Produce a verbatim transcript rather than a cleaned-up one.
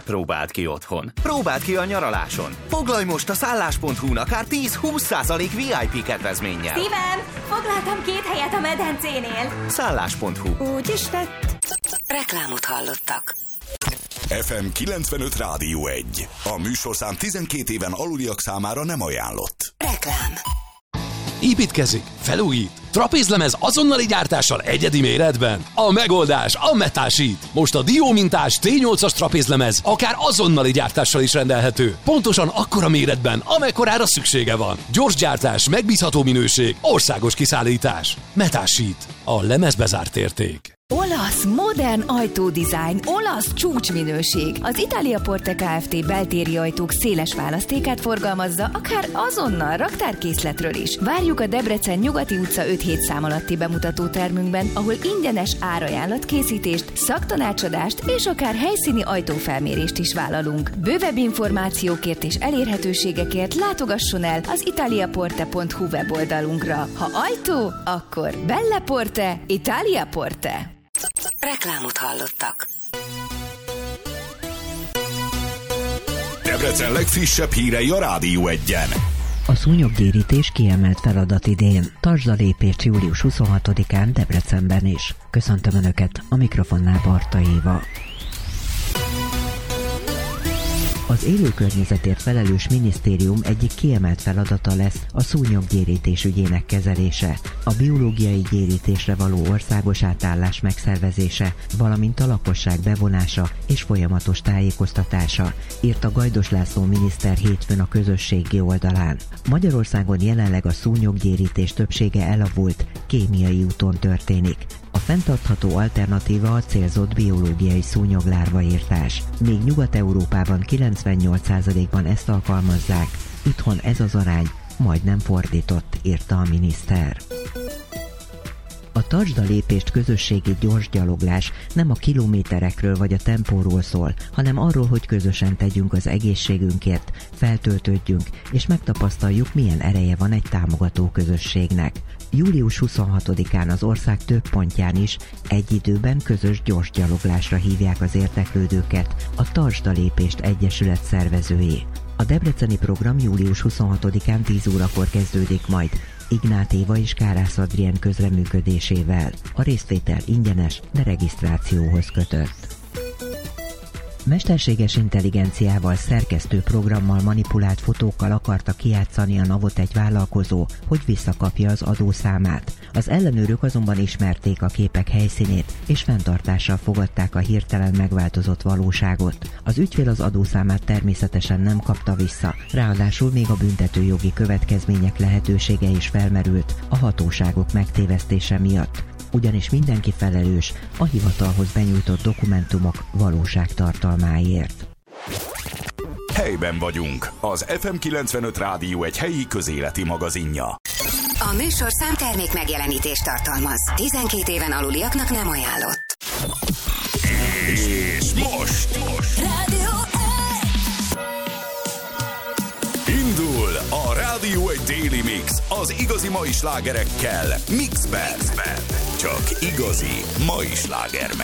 próbáld ki otthon. Próbáld ki a nyaraláson. Foglalj most a szállás pont hu-n akár tíz-húsz százalék vé i pé kedvezménnyel. Szívem, foglaltam két helyet a medencénél. szállás pont hu. Úgy is lett. Reklámot hallottak. ef em kilencvenöt Rádió egy. A műsorszám tizenkét éven aluliak számára nem ajánlott. Reklám. Építkezik, felújít, trapézlemez azonnali gyártással egyedi méretben. A megoldás a Metasheet. Most a diómintás té nyolcas trapézlemez akár azonnali gyártással is rendelhető. Pontosan akkora méretben, amekkorára szüksége van. Gyors gyártás, megbízható minőség, országos kiszállítás. Metasheet. A lemezbe zárt érték. Olasz, modern ajtódizájn, olasz csúcsminőség. Az Italia Porte Kft. Beltéri ajtók széles választékát forgalmazza, akár azonnal raktárkészletről is. Várjuk a Debrecen Nyugati utca öt-hét szám alatti bemutató termünkben, ahol ingyenes árajánlatkészítést, szaktanácsadást és akár helyszíni ajtófelmérést is vállalunk. Bővebb információkért és elérhetőségekért látogasson el az italiaporte pont hu weboldalunkra. Ha ajtó, akkor Belle Porte, Italia Porte. Reklámot hallottak. Debrecen legfrissebb hírei a Rádió egyen. A szúnyoggyérítés kiemelt feladat idén. Tartsd a lépést július huszonhatodikán Debrecenben is. Köszöntöm Önöket, a mikrofonnál Barta Éva. Az élőkörnyezetért felelős minisztérium egyik kiemelt feladata lesz a szúnyoggyérítés ügyének kezelése, a biológiai gyérítésre való országos átállás megszervezése, valamint a lakosság bevonása és folyamatos tájékoztatása, írta Gajdos László miniszter hétfőn a közösségi oldalán. Magyarországon jelenleg a szúnyoggyérítés többsége elavult, kémiai úton történik. A fenntartható alternatíva a célzott biológiai szúnyoglárvaírtás. Még Nyugat-Európában kilencvennyolc százalékban ezt alkalmazzák, itthon ez az arány majdnem fordított, írta a miniszter. A Tartsd a lépést közösségi gyorsgyaloglás nem a kilométerekről vagy a tempóról szól, hanem arról, hogy közösen tegyünk az egészségünkért, feltöltődjünk és megtapasztaljuk, milyen ereje van egy támogató közösségnek. július huszonhatodikán az ország több pontján is egy időben közös gyorsgyaloglásra hívják az érdeklődőket a Tartsd a lépést egyesület szervezői. A debreceni program július huszonhatodikán tíz órakor kezdődik majd, Ignát Éva és Kárász Adrien közreműködésével. A részvétel ingyenes, de regisztrációhoz kötött. Mesterséges intelligenciával, szerkesztő programmal manipulált fotókkal akarta kijátszani a navot egy vállalkozó, hogy visszakapja az adószámát. Az ellenőrök azonban ismerték a képek helyszínét, és fenntartással fogadták a hirtelen megváltozott valóságot. Az ügyfél az adószámát természetesen nem kapta vissza, ráadásul még a büntetőjogi következmények lehetősége is felmerült a hatóságok megtévesztése miatt. Ugyanis mindenki felelős a hivatalhoz benyújtott dokumentumok valóságtartalmáért. Helyben vagyunk. Az ef em kilencvenöt Rádió egy helyi közéleti magazinja. A műsorszám termék megjelenítést tartalmaz. tizenkét éven aluliaknak nem ajánlott. És most, most. Rádió Indul a Rádió egy Daily Mix az igazi mai slágerekkel Mixben. Mixben. Csak igazi mai slágermix.